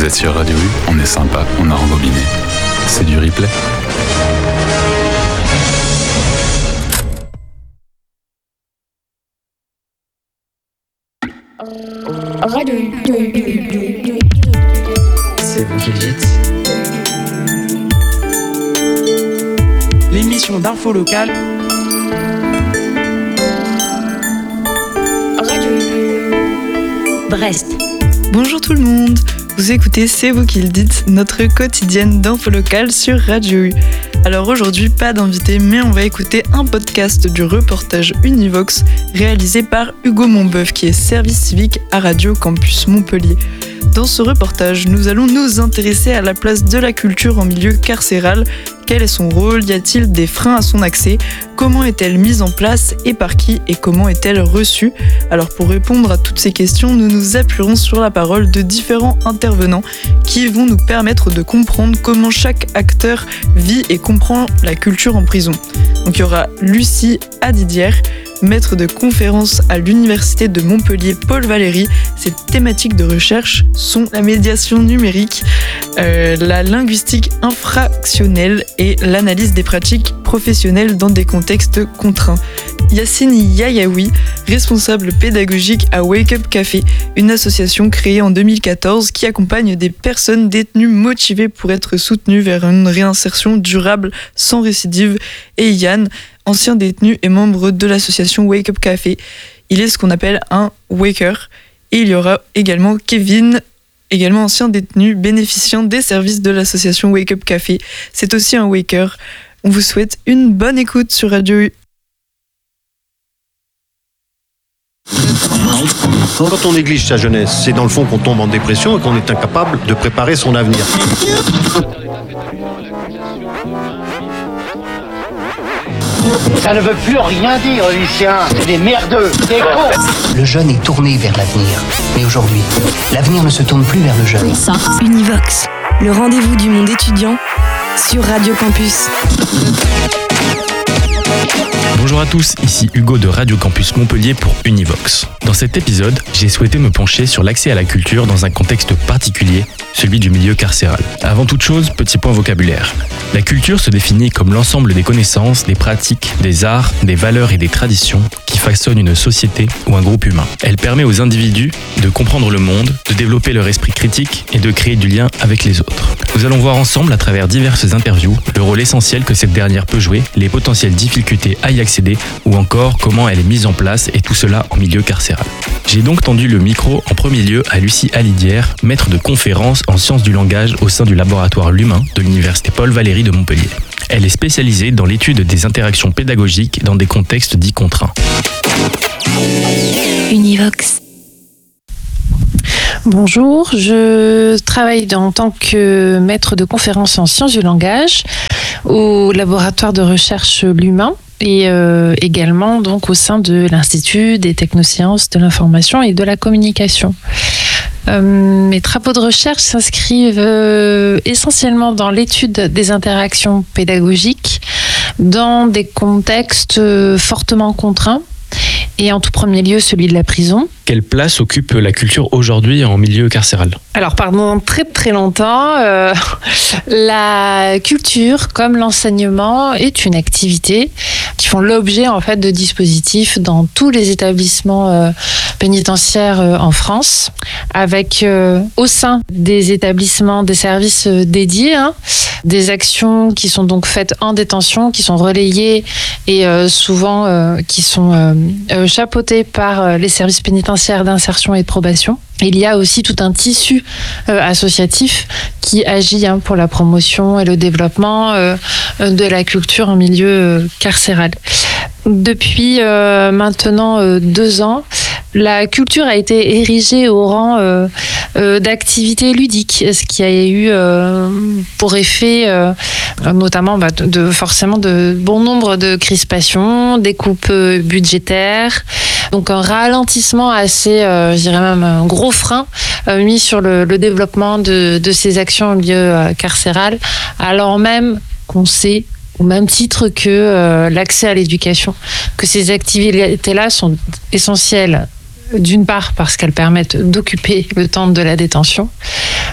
êtes sur Radio U, on est sympa, on a rembobiné. C'est du replay. C'est vous qui le dites. L'émission d'info locale. Brest. Bonjour tout le monde, vous écoutez C'est vous qui le dites, notre quotidienne d'info locale sur Radio U. Alors aujourd'hui, pas d'invité, mais on va écouter un podcast du reportage Univox réalisé par Hugo Monbeuf, qui est service civique à Radio Campus Montpellier. Dans ce reportage, nous allons nous intéresser à la place de la culture en milieu carcéral. Quel est son rôle ? Y a-t-il des freins à son accès ? Comment est-elle mise en place et par qui ? Et comment est-elle reçue ? Alors pour répondre à toutes ces questions, nous nous appuierons sur la parole de différents intervenants qui vont nous permettre de comprendre comment chaque acteur vit et comprend la culture en prison. Donc il y aura Lucie Adidière, maître de conférence à l'Université de Montpellier Paul Valéry. Ses thématiques de recherche sont la médiation numérique, la linguistique infractionnelle et l'analyse des pratiques professionnelles dans des contextes contraints. Yacine Yayaoui, responsable pédagogique à Wake Up Café, une association créée en 2014 qui accompagne des personnes détenues motivées pour être soutenues vers une réinsertion durable sans récidive. Et Yann, ancien détenu et membre de l'association Wake Up Café. Il est ce qu'on appelle un waker. Et il y aura également Kevin, également ancien détenu, bénéficiant des services de l'association Wake Up Café. C'est aussi un waker. On vous souhaite une bonne écoute sur Radio U. Quand on néglige sa jeunesse, c'est dans le fond qu'on tombe en dépression et qu'on est incapable de préparer son avenir. Ça ne veut plus rien dire, Lucien. C'est des merdeux, des cons. Le jeune est tourné vers l'avenir. Mais aujourd'hui, l'avenir ne se tourne plus vers le jeune. Ça, Univox, le rendez-vous du monde étudiant sur Radio Campus. Bonjour à tous, ici Hugo de Radio Campus Montpellier pour Univox. Dans cet épisode, j'ai souhaité me pencher sur l'accès à la culture dans un contexte particulier, celui du milieu carcéral. Avant toute chose, petit point vocabulaire. La culture se définit comme l'ensemble des connaissances, des pratiques, des arts, des valeurs et des traditions qui façonnent une société ou un groupe humain. Elle permet aux individus de comprendre le monde, de développer leur esprit critique et de créer du lien avec les autres. Nous allons voir ensemble, à travers diverses interviews, le rôle essentiel que cette dernière peut jouer, les potentielles difficultés à y accéder ou encore comment elle est mise en place et tout cela en milieu carcéral. J'ai donc tendu le micro en premier lieu à Lucie Alidière, maître de conférence en sciences du langage au sein du laboratoire L'Humain de l'Université Paul Valéry de Montpellier. Elle est spécialisée dans l'étude des interactions pédagogiques dans des contextes dits contraints. Univox. Bonjour, je travaille en tant que maître de conférence en sciences du langage au laboratoire de recherche L'Humain et également donc au sein de l'Institut des technosciences de l'information et de la communication. Mes travaux de recherche s'inscrivent essentiellement dans l'étude des interactions pédagogiques dans des contextes fortement contraints et en tout premier lieu celui de la prison. Quelle place occupe la culture aujourd'hui en milieu carcéral ? Alors pendant très très longtemps, la culture comme l'enseignement est une activité qui font l'objet en fait de dispositifs dans tous les établissements pénitentiaires en France, avec au sein des établissements des services dédiés, des actions qui sont donc faites en détention, qui sont relayées et souvent qui sont chapeautées par les services pénitentiaires d'insertion et de probation. Il y a aussi tout un tissu associatif qui agit pour la promotion et le développement de la culture en milieu carcéral. Depuis maintenant 2 ans, la culture a été érigée au rang d'activité ludique, ce qui a eu pour effet notamment forcément de bon nombre de crispations, des coupes budgétaires, donc un ralentissement assez, je dirais même un gros frein mis sur le développement de ces actions en milieu carcéral, alors même qu'on sait au même titre que l'accès à l'éducation, que ces activités-là sont essentielles, d'une part parce qu'elles permettent d'occuper le temps de la détention,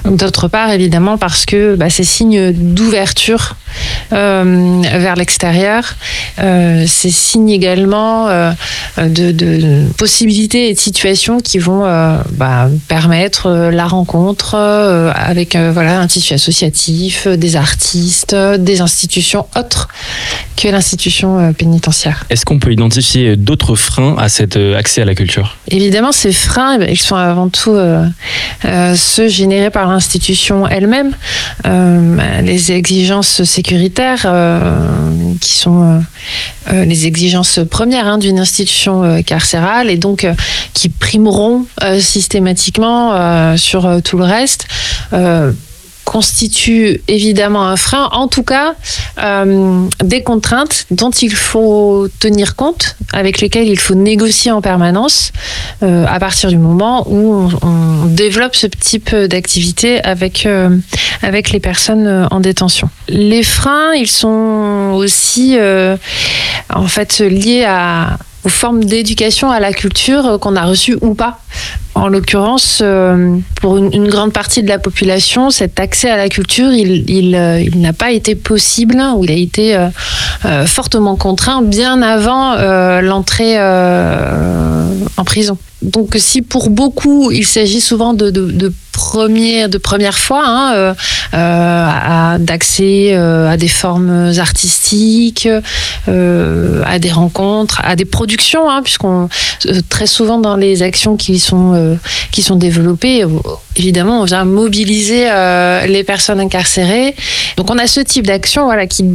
D'autre part, évidemment, parce que c'est signe d'ouverture vers l'extérieur. C'est signe également de possibilités et de situations qui vont permettre la rencontre avec un tissu associatif, des artistes, des institutions autres que l'institution pénitentiaire. Est-ce qu'on peut identifier d'autres freins à cet accès à la culture ? Évidemment, ces freins, ils sont avant tout ceux générés par l'institution elle-même. Les exigences sécuritaires qui sont les exigences premières d'une institution carcérale et donc qui primeront systématiquement sur tout le reste. Constitue évidemment un frein, en tout cas des contraintes dont il faut tenir compte, avec lesquelles il faut négocier en permanence à partir du moment où on développe ce type d'activité avec les personnes en détention. Les freins, ils sont aussi en fait liés aux formes d'éducation à la culture qu'on a reçues ou pas. En l'occurrence, pour une grande partie de la population, cet accès à la culture, il n'a pas été possible, ou il a été fortement contraint bien avant l'entrée en prison. Donc si pour beaucoup, il s'agit souvent de première fois d'accès à des formes artistiques, à des rencontres, à des productions, puisqu'on très souvent dans les actions qui sont développées, évidemment, on vient mobiliser les personnes incarcérées. Donc on a ce type d'action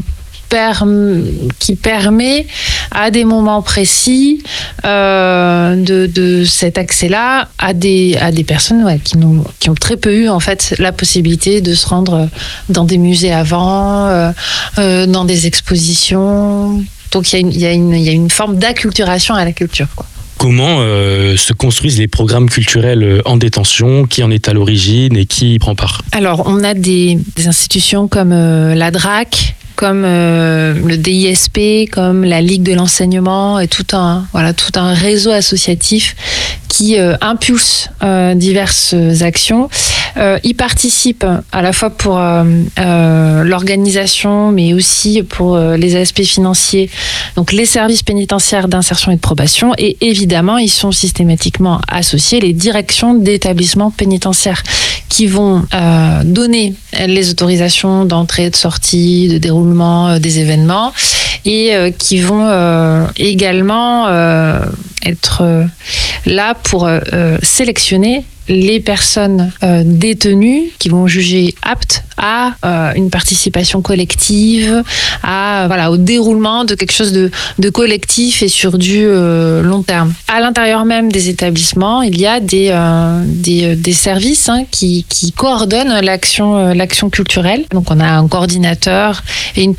qui permet à des moments précis de cet accès-là à des personnes qui ont très peu eu en fait la possibilité de se rendre dans des musées avant, dans des expositions. Donc il y a une forme d'acculturation à la culture, quoi. Comment se construisent les programmes culturels en détention ? Qui en est à l'origine et qui y prend part ? Alors, on a des institutions comme la DRAC, comme le DISP, comme la Ligue de l'enseignement et tout un réseau associatif qui impulse diverses actions. Y participent à la fois pour l'organisation, mais aussi pour les aspects financiers, donc les services pénitentiaires d'insertion et de probation, et évidemment, ils sont systématiquement associés les directions d'établissements pénitentiaires qui vont donner les autorisations d'entrée et de sortie, de déroulement des événements, et qui vont également être là pour sélectionner les personnes détenues qui vont juger aptes à une participation collective, au déroulement de quelque chose de collectif et sur du long terme. À l'intérieur même des établissements, il y a des services qui coordonnent l'action culturelle. Donc on a un coordinateur et une